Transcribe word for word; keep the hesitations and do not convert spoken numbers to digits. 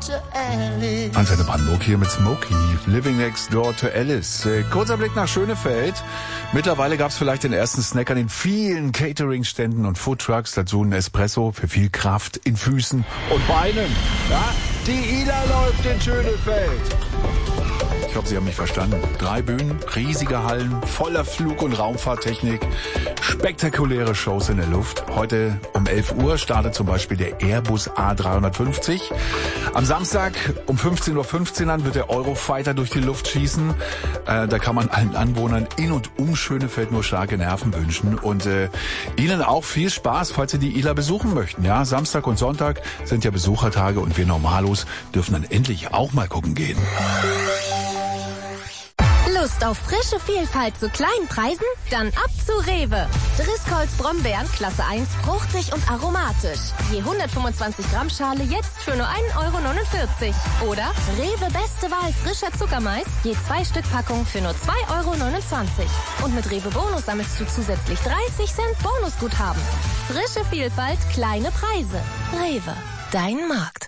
Antenne Brandenburg hier mit Smokey, Living Next Door to Alice. Äh, kurzer Blick nach Schönefeld. Mittlerweile gab's vielleicht den ersten Snack an den vielen Catering-Ständen und Foodtrucks. Dazu ein Espresso für viel Kraft in Füßen und Beinen. Ja, die Ila läuft in Schönefeld. Ich hoffe, Sie haben mich verstanden. Drei Bühnen, riesige Hallen, voller Flug- und Raumfahrttechnik, spektakuläre Shows in der Luft. Heute um elf Uhr startet zum Beispiel der Airbus A dreihundertfünfzig. Am Samstag um fünfzehn Uhr fünfzehn an wird der Eurofighter durch die Luft schießen. Äh, da kann man allen Anwohnern in und um Schönefeld nur starke Nerven wünschen. Und äh, Ihnen auch viel Spaß, falls Sie die I L A besuchen möchten. Ja, Samstag und Sonntag sind ja Besuchertage und wir Normalos dürfen dann endlich auch mal gucken gehen. Lust auf frische Vielfalt zu kleinen Preisen? Dann ab zu Rewe. Driscolls Brombeeren Klasse eins, fruchtig und aromatisch. Je hundertfünfundzwanzig Gramm Schale jetzt für nur ein Euro neunundvierzig. Oder Rewe Beste Wahl frischer Zuckermais, je zwei Stück Packung für nur zwei Euro neunundzwanzig. Und mit Rewe Bonus sammelst du zusätzlich dreißig Cent Bonusguthaben. Frische Vielfalt, kleine Preise. Rewe, dein Markt.